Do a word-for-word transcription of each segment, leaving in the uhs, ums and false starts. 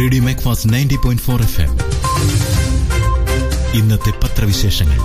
Radio Macfast ninety point four F M. ഇന്നത്തെ പത്രവിശേഷങ്ങൾ.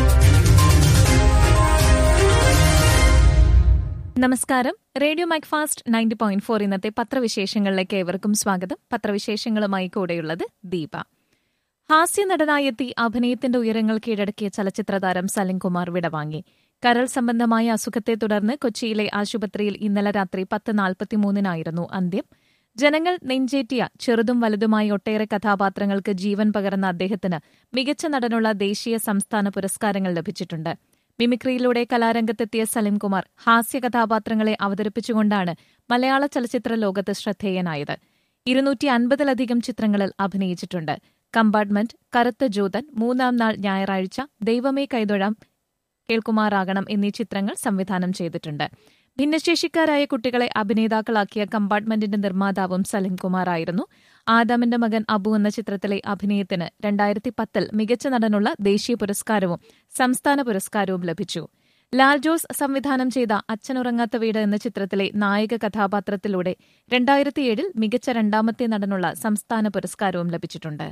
നമസ്കാരം. Radio Macfast ninety point four ഇന്നത്തെ പത്രവിശേഷങ്ങളിലേക്ക് ഏവർക്കും സ്വാഗതം. പത്രവിശേഷങ്ങളുമായി കൂടെയുള്ളത് ദീപ. ഹാസ്യനടനായെത്തി അഭിനയത്തിന്റെ ഉയരങ്ങൾ കീഴടക്കിയ ചലച്ചിത്രതാരം സലിംകുമാർ വിടവാങ്ങി. കരൾ സംബന്ധമായ അസുഖത്തെ തുടർന്ന് കൊച്ചിയിലെ ആശുപത്രിയിൽ ഇന്നലെ രാത്രി പത്ത് നാൽപ്പത്തിമൂന്നിനായിരുന്നു അന്ത്യം. ജനങ്ങൾ നെഞ്ചേറ്റിയ ചെറുതും വലുതുമായ ഒട്ടേറെ കഥാപാത്രങ്ങൾക്ക് ജീവൻ പകർന്ന അദ്ദേഹത്തിന് മികച്ച നടനുള്ള ദേശീയ സംസ്ഥാന പുരസ്കാരങ്ങൾ ലഭിച്ചിട്ടുണ്ട്. മിമിക്രിയിലൂടെ കലാരംഗത്തെത്തിയ സലിംകുമാർ ഹാസ്യ കഥാപാത്രങ്ങളെ അവതരിപ്പിച്ചുകൊണ്ടാണ് മലയാള ചലച്ചിത്ര ലോകത്ത് ശ്രദ്ധേയനായത്. ഇരുന്നൂറ്റി അൻപതിലധികം ചിത്രങ്ങളിൽ അഭിനയിച്ചിട്ടുണ്ട്. കമ്പാർട്ട്മെന്റ്, കറുത്ത ജൂതൻ, മൂന്നാം നാൾ ഞായറാഴ്ച, ദൈവമേ കൈതൊഴാം, കേൾക്കുമാറാകണം എന്നീ ചിത്രങ്ങൾ സംവിധാനം ചെയ്തിട്ടുണ്ട്. ഭിന്നശേഷിക്കാരായ കുട്ടികളെ അഭിനേതാക്കളാക്കിയ കമ്പാർട്ട്മെന്റിന്റെ നിർമ്മാതാവും സലിംകുമാറായിരുന്നു. ആദാമിന്റെ മകൻ അബു എന്ന ചിത്രത്തിലെ അഭിനയത്തിന് രണ്ടായിരത്തി പത്തിൽ മികച്ച നടനുള്ള ദേശീയ പുരസ്കാരവും സംസ്ഥാന പുരസ്കാരവും ലഭിച്ചു. ലാൽ ജോസ് സംവിധാനം ചെയ്ത അച്ഛനുറങ്ങാത്ത വീട് എന്ന ചിത്രത്തിലെ നായക കഥാപാത്രത്തിലൂടെ രണ്ടായിരത്തിയേഴിൽ മികച്ച രണ്ടാമത്തെ നടനുള്ള സംസ്ഥാന പുരസ്കാരവും ലഭിച്ചിട്ടുണ്ട്.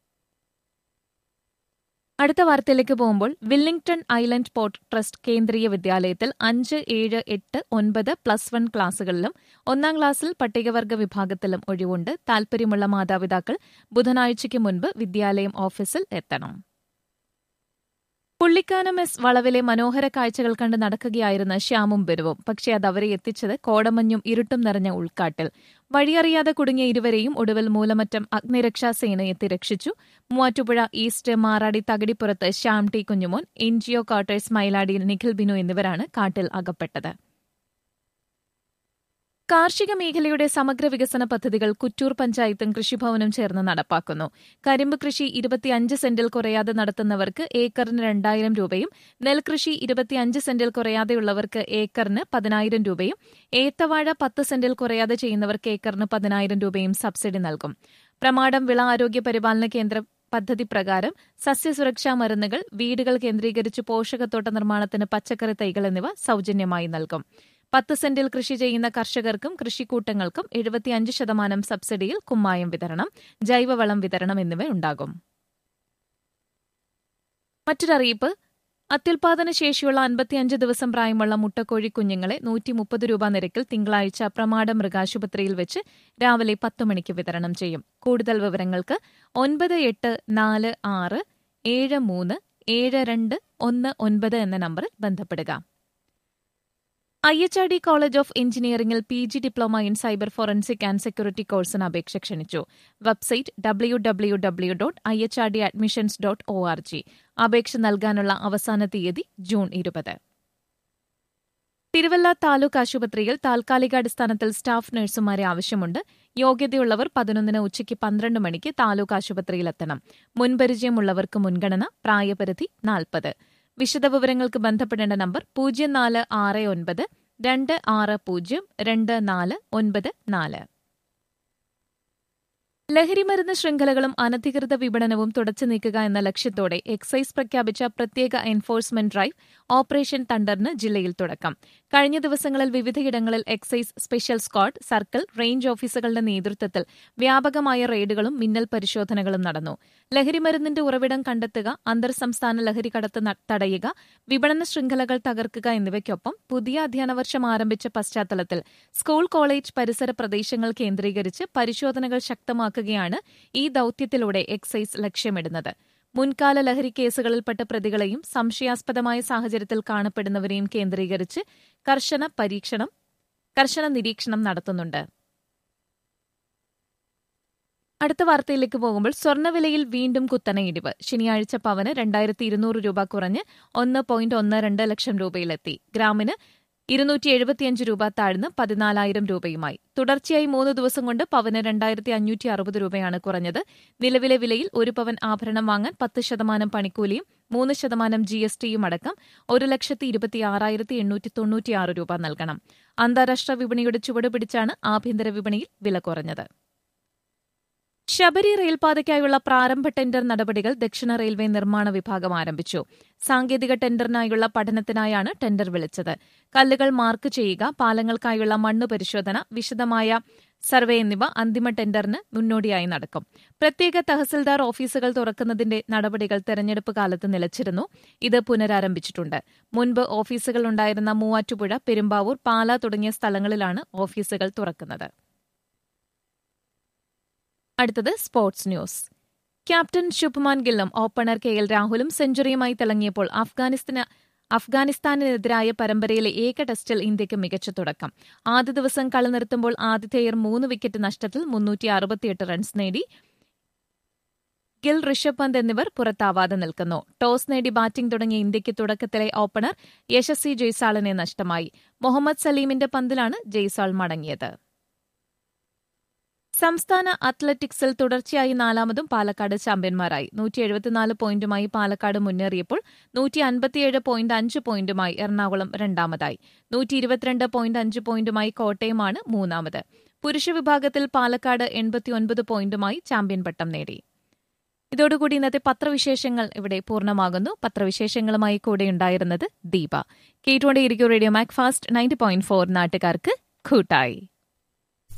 അടുത്ത വാർത്തയിലേക്ക് പോകുമ്പോൾ വില്ലിംഗ്ടൺ ഐലൻഡ് പോർട്ട് ട്രസ്റ്റ് കേന്ദ്രീയ വിദ്യാലയത്തിൽ അഞ്ച്, ഏഴ്, എട്ട്, ഒൻപത്, പ്ലസ് വൺ ക്ലാസുകളിലും ഒന്നാം ക്ലാസ്സിൽ പട്ടികവർഗ വിഭാഗത്തിലും ഒഴിവുണ്ട്. താൽപര്യമുള്ള മാതാപിതാക്കൾ ബുധനാഴ്ചയ്ക്ക് മുൻപ് വിദ്യാലയം ഓഫീസിൽ എത്തണം. പുള്ളിക്കാനം എസ് വളവിലെ മനോഹര കാഴ്ചകൾ കണ്ട് നടക്കുകയായിരുന്ന ശ്യാമും ബിരുവും. പക്ഷേ അത് അവരെ എത്തിച്ചത് കോടമഞ്ഞും ഇരുട്ടും നിറഞ്ഞ ഉൾക്കാട്ടിൽ. വഴിയറിയാതെ കുടുങ്ങിയ ഇരുവരെയും ഒടുവിൽ മൂലമറ്റം അഗ്നിരക്ഷാസേന എത്തി രക്ഷിച്ചു. Muvattupuzha east Maradi തകടിപ്പുറത്ത് Shyam T Kunjumon, NGO quarters മൈലാടിയിൽ Nikhil Binu എന്നിവരാണ് കാട്ടിൽ അകപ്പെട്ടത്. കാർഷിക മേഖലയുടെ സമഗ്ര വികസന പദ്ധതികൾ കുറ്റൂർ പഞ്ചായത്തും കൃഷിഭവനും ചേർന്ന് നടപ്പാക്കുന്നു. കരിമ്പ് കൃഷി ഇരുപത്തിയഞ്ച് സെന്റിൽ കുറയാതെ നടത്തുന്നവർക്ക് ഏക്കറിന് രണ്ടായിരം രൂപയും നെൽകൃഷി ഇരുപത്തിയഞ്ച് സെന്റിൽ കുറയാതെയുള്ളവർക്ക് ഏക്കറിന് പതിനായിരം രൂപയും ഏത്തവാഴ പത്ത് സെന്റിൽ കുറയാതെ ചെയ്യുന്നവർക്ക് ഏക്കറിന് പതിനായിരം രൂപയും സബ്സിഡി നൽകും. പ്രമാടം വിള ആരോഗ്യ പരിപാലന കേന്ദ്ര പദ്ധതി പ്രകാരം സസ്യസുരക്ഷാ മരുന്നുകൾ, വീടുകൾ കേന്ദ്രീകരിച്ച് പോഷകത്തോട്ട നിർമ്മാണത്തിന് പച്ചക്കറി തൈകൾ എന്നിവ സൌജന്യമായി നൽകും. പത്ത് സെന്റിൽ കൃഷി ചെയ്യുന്ന കർഷകർക്കും കൃഷിക്കൂട്ടങ്ങൾക്കും എഴുപത്തിയഞ്ച് ശതമാനം സബ്സിഡിയിൽ കുമ്മായം വിതരണം, ജൈവവളം വിതരണം എന്നിവയുണ്ടാകും. മറ്റൊരറിയിപ്പ്. അത്യുൽപാദന ശേഷിയുള്ള അൻപത്തിയഞ്ച് ദിവസം പ്രായമുള്ള മുട്ടക്കോഴി കുഞ്ഞുങ്ങളെ നൂറ്റി മുപ്പത് രൂപ നിരക്കിൽ തിങ്കളാഴ്ച പ്രമാട മൃഗാശുപത്രിയിൽ വെച്ച് രാവിലെ പത്ത് മണിക്ക് വിതരണം ചെയ്യും. കൂടുതൽ വിവരങ്ങൾക്ക് ഒൻപത് എട്ട് നാല് ആറ് ഏഴ് മൂന്ന് ഏഴ് രണ്ട് ഒന്ന് ഒൻപത് എന്ന നമ്പറിൽ ബന്ധപ്പെടുക. I H R D college of എഞ്ചിനീയറിംഗിൽ P G diploma in cyber forensic and security കോഴ്സിന് അപേക്ഷ ക്ഷണിച്ചു. Website W W W dot I H R D admissions dot O R G. അപേക്ഷ നൽകാനുള്ള അവസാന തീയതി ജൂൺ ഇരുപത്. തിരുവല്ല താലൂക്ക് ആശുപത്രിയിൽ താൽക്കാലികാടിസ്ഥാനത്തിൽ സ്റ്റാഫ് നഴ്സുമാരെ ആവശ്യമുണ്ട്. യോഗ്യതയുള്ളവർ പതിനൊന്നിന് ഉച്ചയ്ക്ക് പന്ത്രണ്ട് മണിക്ക് താലൂക്ക് ആശുപത്രിയിലെത്തണം. മുൻപരിചയമുള്ളവർക്ക് മുൻഗണന. പ്രായപരിധി നാൽപ്പത്. വിശദവിവരങ്ങൾക്ക് ബന്ധപ്പെടേണ്ട നമ്പർ പൂജ്യം നാല് ആറ് ഒൻപത് രണ്ട് ആറ് പൂജ്യം രണ്ട് നാല് ഒൻപത് നാല്. ലഹരിമരുന്ന് ശൃംഖലകളും അനധികൃത വിപണനവും തുടച്ചു നീക്കുക എന്ന ലക്ഷ്യത്തോടെ എക്സൈസ് പ്രഖ്യാപിച്ച പ്രത്യേക എൻഫോഴ്സ്മെന്റ് ഡ്രൈവ് ഓപ്പറേഷൻ തണ്ടറിന് ജില്ലയിൽ തുടക്കം. കഴിഞ്ഞ ദിവസങ്ങളിൽ വിവിധയിടങ്ങളിൽ excise special squad, circle, range ഓഫീസറുകളുടെ നേതൃത്വത്തിൽ വ്യാപകമായ റെയ്ഡുകളും മിന്നൽ പരിശോധനകളും നടന്നു. ലഹരിമരുന്നിന്റെ ഉറവിടം കണ്ടെത്തുക, അന്തർ സംസ്ഥാന ലഹരി കടത്ത് തടയുക, വിപണന ശൃംഖലകൾ തകർക്കുക എന്നിവയ്ക്കൊപ്പം പുതിയ അധ്യയന വർഷം ആരംഭിച്ച പശ്ചാത്തലത്തിൽ സ്കൂൾ, കോളേജ് പരിസര പ്രദേശങ്ങൾ കേന്ദ്രീകരിച്ച് പരിശോധനകൾ ശക്തമാക്കുകയാണ് ഈ ദൌത്യത്തിലൂടെ എക്സൈസ് ലക്ഷ്യമിടുന്നത്. മുൻകാല ലഹരി കേസുകളിൽപ്പെട്ട പ്രതികളെയും സംശയാസ്പദമായ സാഹചര്യത്തിൽ കാണപ്പെടുന്നവരെയും കേന്ദ്രീകരിച്ച് കർശന പരീക്ഷണം കർശന നിരീക്ഷണം നടത്തുന്നുണ്ട്. അടുത്ത വാർത്തയിലേക്ക് പോകുമ്പോൾ സ്വർണ്ണവിലയിൽ വീണ്ടും കുത്തനെ ഇടിവ്. ശനിയാഴ്ച പവന് രണ്ടായിരത്തി ഇരുന്നൂറ് രൂപ കുറഞ്ഞ് ഒന്ന് പോയിന്റ് ഒന്ന് രണ്ട് ലക്ഷം രൂപയിലെത്തി. ഗ്രാമിന് ഇരുന്നൂറ്റി എഴുപത്തിയഞ്ച് രൂപ താഴ്ന്ന് പതിനാലായിരം രൂപയുമായി. തുടർച്ചയായി മൂന്ന് ദിവസം കൊണ്ട് പവന് രണ്ടായിരത്തി അഞ്ഞൂറ്റി അറുപത് രൂപയാണ് കുറഞ്ഞത്. നിലവിലെ വിലയിൽ ഒരു പവൻ ആഭരണം വാങ്ങാൻ പത്ത് ശതമാനം പണിക്കൂലിയും മൂന്ന് ശതമാനം ജി എസ് ടിയും അടക്കം ഒരു ലക്ഷത്തി ഇരുപത്തി ആറായിരത്തി എണ്ണൂറ്റി തൊണ്ണൂറ്റിയാറ് രൂപ നൽകണം. അന്താരാഷ്ട്ര വിപണിയുടെ ചുവട് പിടിച്ചാണ് ആഭ്യന്തര വിപണിയിൽ വില കുറഞ്ഞത്. ശബരി റെയിൽപാതയ്ക്കായുള്ള പ്രാരംഭ ടെൻഡർ നടപടികൾ ദക്ഷിണ റെയിൽവേ നിർമ്മാണ വിഭാഗം ആരംഭിച്ചു. സാങ്കേതിക ടെൻഡറിനായുള്ള പഠനത്തിനായാണ് ടെൻഡർ വിളിച്ചത്. കല്ലുകൾ മാർക്ക് ചെയ്യുക, പാലങ്ങൾക്കായുള്ള മണ്ണ് പരിശോധന, വിശദമായ സർവേ എന്നിവ അന്തിമ ടെൻഡറിന് മുന്നോടിയായി നടക്കും. പ്രത്യേക തഹസിൽദാർ ഓഫീസുകൾ തുറക്കുന്നതിന്റെ നടപടികൾ തെരഞ്ഞെടുപ്പ് കാലത്ത് നിലച്ചിരുന്നു. ഇത് പുനരാരംഭിച്ചിട്ടുണ്ട്. മുൻപ് ഓഫീസുകൾ ഉണ്ടായിരുന്ന മൂവാറ്റുപുഴ, പെരുമ്പാവൂർ, പാലാ തുടങ്ങിയ സ്ഥലങ്ങളിലാണ് ഓഫീസുകൾ തുറക്കുന്നത്. അടുത്തത് sports news. Captain Shubman ഗില്ലും opener K L രാഹുലും സെഞ്ചുറിയുമായി തിളങ്ങിയപ്പോൾ അഫ്ഗാനിസ്ഥാന് അഫ്ഗാനിസ്ഥാനെതിരായ പരമ്പരയിലെ ഏക ടെസ്റ്റിൽ ഇന്ത്യയ്ക്ക് മികച്ച തുടക്കം. ആദ്യ ദിവസം കളി നിർത്തുമ്പോൾ ആതിഥേയർ മൂന്ന് വിക്കറ്റ് നഷ്ടത്തിൽ മുന്നൂറ്റി അറുപത്തിയെട്ട് റൺസ് നേടി. ഗിൽ, ഋഷഭ് പന്ത് എന്നിവർ പുറത്താവാതെ നിൽക്കുന്നു. ടോസ് നേടി ബാറ്റിംഗ് തുടങ്ങിയ ഇന്ത്യയ്ക്ക് തുടക്കത്തിലെ ഓപ്പണർ യശസ്വി ജയ്സാളിനെ നഷ്ടമായി. മുഹമ്മദ് സലീമിന്റെ പന്തിലാണ് ജയ്സാൾ മടങ്ങിയത്. സംസ്ഥാന അത്ലറ്റിക്സിൽ തുടർച്ചയായി നാലാമതും പാലക്കാട് ചാമ്പ്യന്മാരായി. നൂറ്റി എഴുപത്തിനാല് പോയിന്റുമായി പാലക്കാട് മുന്നേറിയപ്പോൾ നൂറ്റി അൻപത്തിയേഴ് പോയിന്റ് അഞ്ച് പോയിന്റുമായി എറണാകുളം രണ്ടാമതായി. നൂറ്റി ഇരുപത്തിരണ്ട് പോയിന്റ് അഞ്ച് പോയിന്റുമായി കോട്ടയമാണ് മൂന്നാമത്. പുരുഷ വിഭാഗത്തിൽ പാലക്കാട് എൺപത്തിയൊൻപത് പോയിന്റുമായി ചാമ്പ്യൻ പട്ടം നേടി. ഇതോടുകൂടി ഇന്നത്തെ പത്രവിശേഷങ്ങൾ ഇവിടെ പൂർണ്ണമാകുന്നു. പത്രവിശേഷങ്ങളുമായി കൂടെയുണ്ടായിരുന്നത് Deepa. കേട്ടുകൊണ്ടേയിരിക്കും radio Mac fast ninety point four നാട്ടുകാർക്ക് കൂട്ടായി.